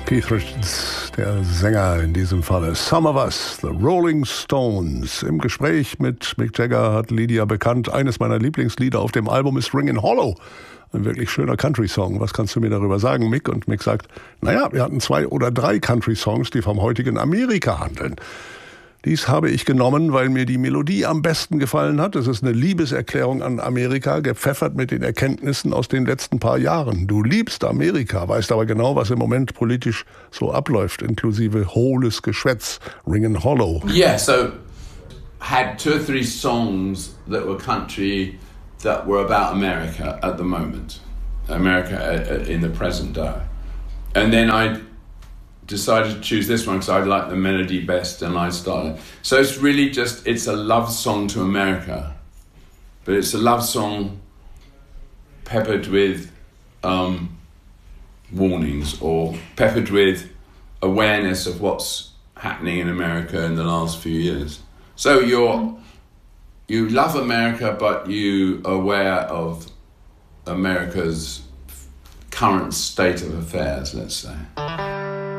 Keith Richards, der Sänger in diesem Falle. Some of Us, The Rolling Stones. Im Gespräch mit Mick Jagger hat Lydia bekannt, eines meiner Lieblingslieder auf dem Album ist Ringin' Hollow. Ein wirklich schöner Country-Song. Was kannst du mir darüber sagen, Mick? Und Mick sagt, naja, wir hatten 2 oder 3 Country-Songs, die vom heutigen Amerika handeln. Dies habe ich genommen, weil mir die Melodie am besten gefallen hat. Es ist eine Liebeserklärung an Amerika, gepfeffert mit den Erkenntnissen aus den letzten paar Jahren. Du liebst Amerika, weißt aber genau, was im Moment politisch so abläuft, inklusive hohles Geschwätz, Ringin' Hollow. Yeah, so had 2 or 3 songs that were country that were about America at the moment. America in the present day. And then I decided to choose this one because I like the melody best and I started. So it's really just, it's a love song to America, but it's a love song peppered with warnings or peppered with awareness of what's happening in America in the last few years. So you love America, but you are aware of America's current state of affairs, let's say.